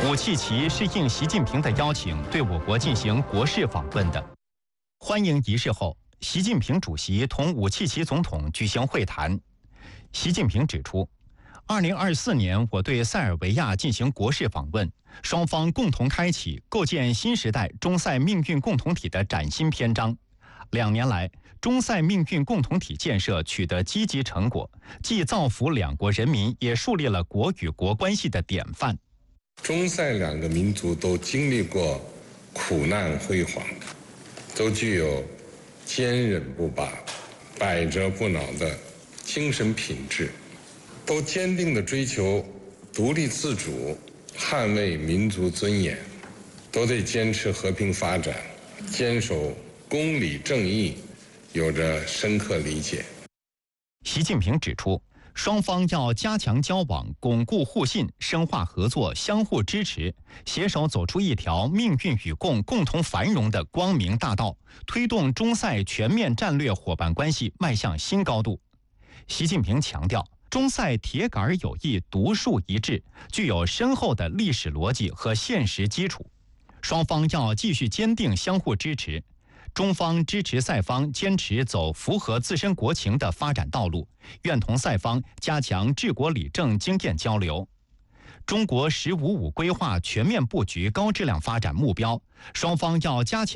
武契奇是应习近平的邀请，对我国进行国事访问的。欢迎仪式后，习近平主席同武契奇总统举行会谈。习近平指出，2024年我对塞尔维亚进行国事访问，双方共同开启构建新时代中塞命运共同体的崭新篇章。2年来，中塞命运共同体建设取得积极成果，既造福两国人民，也树立了国与国关系的典范。 中塞两个民族都经历过苦难辉煌，都具有坚韧不拔、百折不挠的精神品质，都坚定地追求独立自主，捍卫民族尊严，都对坚持和平发展、坚守公理正义有着深刻理解。 习近平指出，双方要加强交往，巩固互信，深化合作，相互支持，携手走出一条命运与共、共同繁荣的光明大道，推动中塞全面战略伙伴关系迈向新高度。习近平强调，中塞铁杆友谊独树一帜，具有深厚的历史逻辑和现实基础。双方要继续坚定相互支持。中方支持塞方坚持走符合自身国情的发展道路，愿同塞方加强治国理政经验交流。中国“十五五”规划全面布局高质量发展目标，双方要加强